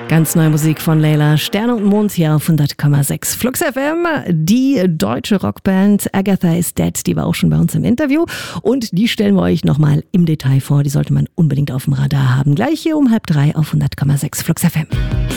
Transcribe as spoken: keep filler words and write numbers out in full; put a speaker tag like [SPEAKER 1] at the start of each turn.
[SPEAKER 1] Ganz neue Musik von Layla, Sterne und Mond hier auf hundert Komma sechs Flux F M. Die deutsche Rockband Agatha is Dead, die war auch schon bei uns im Interview. Und die stellen wir euch nochmal im Detail vor. Die sollte man unbedingt auf dem Radar haben. Gleich hier um halb drei auf hundert Komma sechs Flux F M.